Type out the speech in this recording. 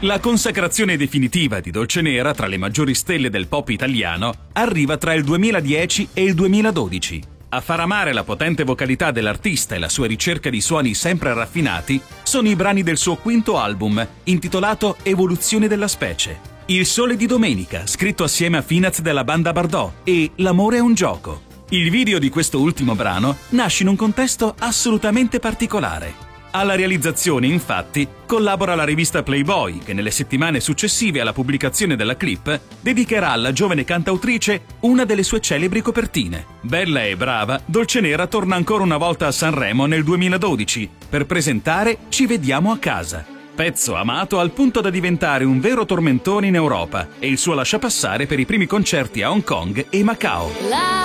La consacrazione definitiva di Dolcenera tra le maggiori stelle del pop italiano arriva tra il 2010 e il 2012. A far amare la potente vocalità dell'artista e la sua ricerca di suoni sempre raffinati sono i brani del suo quinto album, intitolato Evoluzione della specie. Il sole di domenica, scritto assieme a Finaz della banda Bardot, e L'amore è un gioco. Il video di questo ultimo brano nasce in un contesto assolutamente particolare. Alla realizzazione, infatti, collabora la rivista Playboy, che nelle settimane successive alla pubblicazione della clip dedicherà alla giovane cantautrice una delle sue celebri copertine. Bella e brava, Dolcenera torna ancora una volta a Sanremo nel 2012 per presentare Ci vediamo a casa. Pezzo amato al punto da diventare un vero tormentone in Europa e il suo lasciapassare per i primi concerti a Hong Kong e Macao.